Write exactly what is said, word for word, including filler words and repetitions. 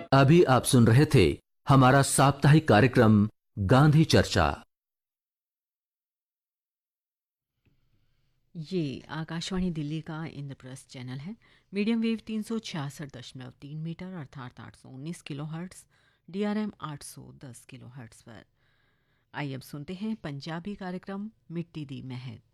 अभी आप सुन रहे थे हमारा साप्ताहिक कार्यक्रम गांधी चर्चा। ये आकाशवाणी दिल्ली का इंद्रप्रस्थ चैनल है। मीडियम वेव तीन सौ छियासठ दशमलव तीन मीटर अर्थात आठ सौ उन्नीस kilo hertz, D R M आठ सौ दस किलो हर्ट्स पर। आइए अब सुनते हैं पंजाबी कार्यक्रम मिट्टी दी महक।